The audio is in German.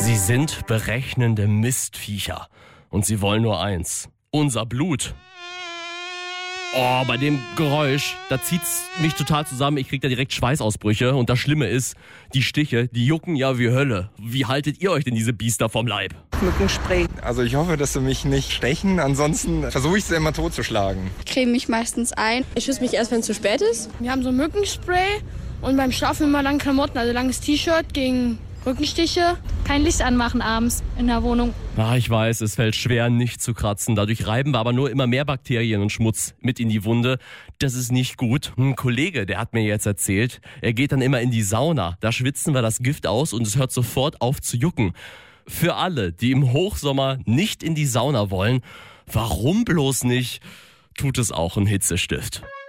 Sie sind berechnende Mistviecher und sie wollen nur eins: unser Blut. Oh, bei dem Geräusch, da zieht's mich total zusammen. Ich krieg da direkt Schweißausbrüche. Und das Schlimme ist, die Stiche, die jucken ja wie Hölle. Wie haltet ihr euch denn diese Biester vom Leib? Mückenspray. Also ich hoffe, dass sie mich nicht stechen. Ansonsten versuche ich sie immer totzuschlagen. Ich creme mich meistens ein. Ich schütze mich erst, wenn es zu spät ist. Wir haben so Mückenspray und beim Schlafen immer lange Klamotten, also langes T-Shirt gegen Rückenstiche. Kein Licht anmachen abends in der Wohnung. Ich weiß, es fällt schwer, nicht zu kratzen. Dadurch reiben wir aber nur immer mehr Bakterien und Schmutz mit in die Wunde. Das ist nicht gut. Ein Kollege, der hat mir jetzt erzählt, er geht dann immer in die Sauna. Da schwitzen wir das Gift aus und es hört sofort auf zu jucken. Für alle, die im Hochsommer nicht in die Sauna wollen, warum bloß nicht, tut es auch ein Hitzestift.